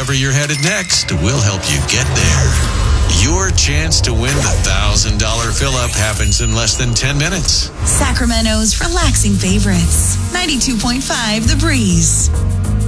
wherever you're headed next, we'll help you get there. Your chance to win the $1,000 fill-up happens in less than 10 minutes. Sacramento's relaxing favorites. 92.5 The Breeze.